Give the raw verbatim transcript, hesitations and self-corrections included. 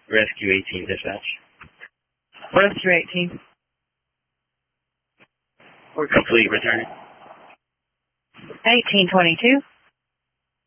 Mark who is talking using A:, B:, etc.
A: Rescue eighteen dispatch.
B: Rescue eighteen.
A: We're complete, return.
B: eighteen twenty-two.